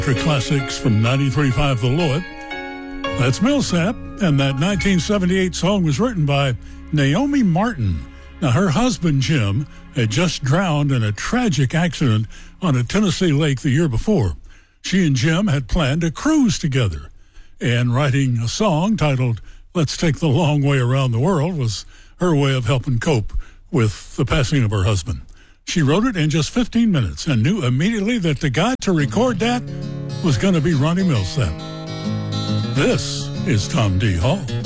Classics from 93.5 The Lord. That's Millsap, and that 1978 song was written by Naomi Martin. Now, her husband, Jim, had just drowned in a tragic accident on a Tennessee lake the year before. She and Jim had planned a cruise together, and writing a song titled Let's Take the Long Way Around the World was her way of helping cope with the passing of her husband. She wrote it in just 15 minutes and knew immediately that the guy to record that was going to be Ronnie Millsap. This is Tom D. Hall.